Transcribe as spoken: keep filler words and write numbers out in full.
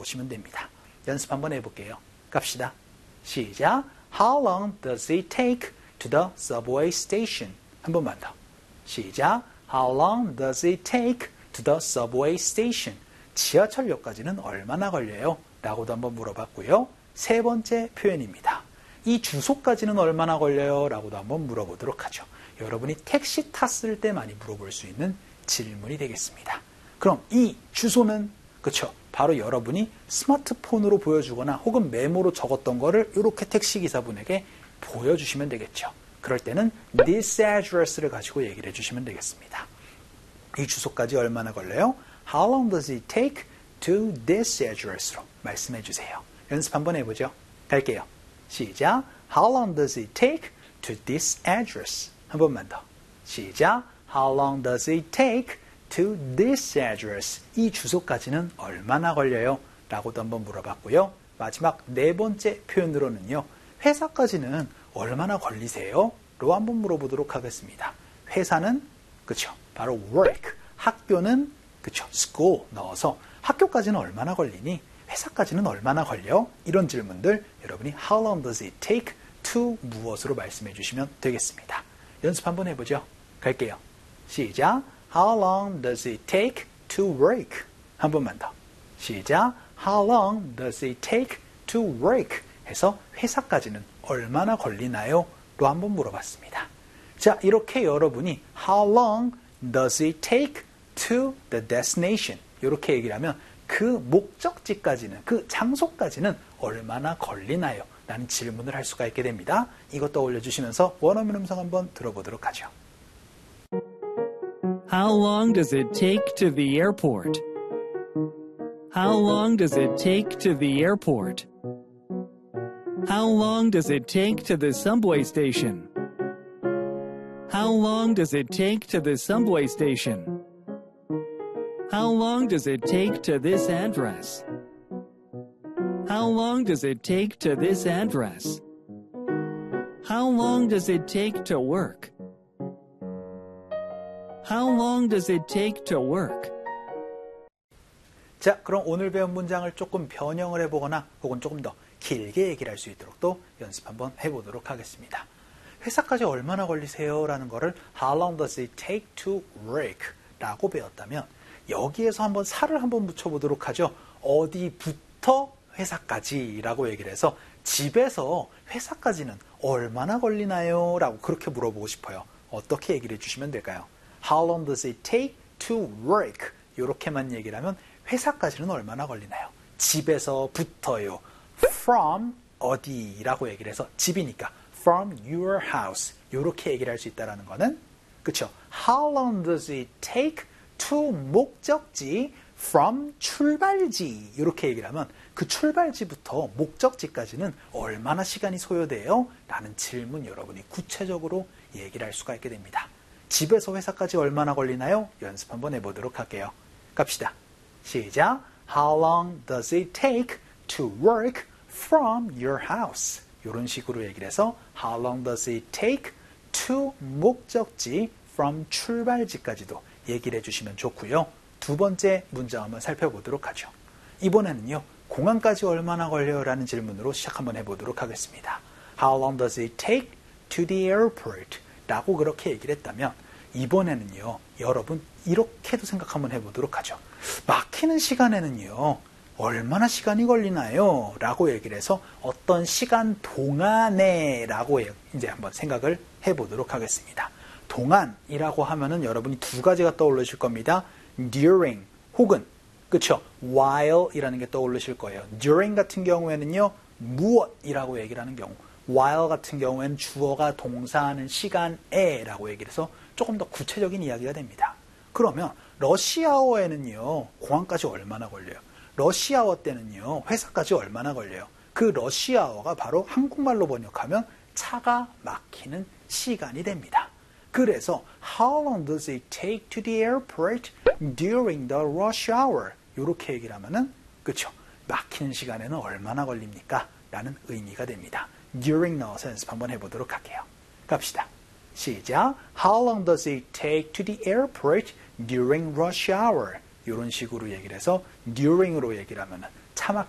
물어보시면 됩니다. 연습 한번 해볼게요. 갑시다. 시작. How long does it take to the subway station? 한 번만 더. 시작. How long does it take to the subway station? 지하철역까지는 얼마나 걸려요? 라고도 한번 물어봤고요. 세 번째 표현입니다. 이 주소까지는 얼마나 걸려요? 라고도 한번 물어보도록 하죠. 여러분이 택시 탔을 때 많이 물어볼 수 있는 질문이 되겠습니다. 그럼 이 주소는 그렇죠. 바로 여러분이 스마트폰으로 보여주거나 혹은 메모로 적었던 거를 이렇게 택시기사분에게 보여주시면 되겠죠. 그럴 때는 this address를 가지고 얘기를 해주시면 되겠습니다. 이 주소까지 얼마나 걸려요? How long does it take to this address로 말씀해 주세요. 연습 한번 해보죠. 갈게요. 시작. How long does it take to this address? 한 번만 더. 시작. How long does it take to this address? 이 주소까지는 얼마나 걸려요? 라고도 한번 물어봤고요. 마지막 네 번째 표현으로는요. 회사까지는 얼마나 걸리세요? 로 한번 물어보도록 하겠습니다. 회사는 그쵸 바로 work, 학교는 그쵸 school 넣어서 학교까지는 얼마나 걸리니? 회사까지는 얼마나 걸려? 이런 질문들 여러분이 How long does it take to 무엇으로 말씀해 주시면 되겠습니다. 연습 한번 해보죠. 갈게요. 시작. How long does it take to work? 한 번만 더. 시작. How long does it take to work? 해서 회사까지는 얼마나 걸리나요? 로 한번 물어봤습니다. 자, 이렇게 여러분이 How long does it take to the destination? 이렇게 얘기를 하면 그 목적지까지는, 그 장소까지는 얼마나 걸리나요? 라는 질문을 할 수가 있게 됩니다. 이것 떠올려 주시면서 원어민 음성 한번 들어보도록 하죠. How long does it take to the airport? How long does it take to the airport? How long does it take to the subway station? How long does it take to the subway station? How long does it take to this address? How long does it take to this address? How long does it take to work? How long does it take to work? 자, 그럼 오늘 배운 문장을 조금 변형을 해보거나 혹은 조금 더 길게 얘기를 할 수 있도록 또 연습 한번 해보도록 하겠습니다. 회사까지 얼마나 걸리세요? 라는 거를 How long does it take to work? 라고 배웠다면 여기에서 한번 살을 한번 붙여보도록 하죠. 어디부터 회사까지 라고 얘기를 해서 집에서 회사까지는 얼마나 걸리나요? 라고 그렇게 물어보고 싶어요. 어떻게 얘기를 해주시면 될까요? How long does it take to work? 이렇게만 얘기를 하면 회사까지는 얼마나 걸리나요? 집에서부터요. From 어디라고 얘기를 해서 집이니까 from your house 이렇게 얘기를 할 수 있다는 거는 그렇죠. How long does it take to 목적지 from 출발지 이렇게 얘기를 하면 그 출발지부터 목적지까지는 얼마나 시간이 소요돼요? 라는 질문 여러분이 구체적으로 얘기를 할 수가 있게 됩니다. 집에서 회사까지 얼마나 걸리나요? 연습 한번 해보도록 할게요. 갑시다. 시작. How long does it take to work from your house? 이런 식으로 얘기를 해서 How long does it take to 목적지 from 출발지까지도 얘기를 해주시면 좋고요. 두 번째 문장 한번 살펴보도록 하죠. 이번에는요. 공항까지 얼마나 걸려요? 라는 질문으로 시작 한번 해보도록 하겠습니다. How long does it take to the airport? 라고 그렇게 얘기를 했다면 이번에는요. 여러분 이렇게도 생각 한번 해보도록 하죠. 막히는 시간에는요. 얼마나 시간이 걸리나요? 라고 얘기를 해서 어떤 시간 동안에 라고 이제 한번 생각을 해보도록 하겠습니다. 동안이라고 하면은 여러분이 두 가지가 떠오르실 겁니다. during 혹은 그쵸? while 이라는 게 떠오르실 거예요. during 같은 경우에는요. 무엇이라고 얘기를 하는 경우 while 같은 경우에는 주어가 동사하는 시간에 라고 얘기를 해서 조금 더 구체적인 이야기가 됩니다. 그러면 러시아어에는요. 공항까지 얼마나 걸려요? 러시아어 때는요. 회사까지 얼마나 걸려요? 그 러시아어가 바로 한국말로 번역하면 차가 막히는 시간이 됩니다. 그래서 How long does it take to the airport during the rush hour? 이렇게 얘기를 하면은 그쵸? 막히는 시간에는 얼마나 걸립니까? 라는 의미가 됩니다. during 넣어서 연습 한번 해보도록 할게요. 갑시다. 시작. How long does it take to the airport during rush hour? 이런 식으로 얘기를 해서 during으로 얘기를 하면은 차 막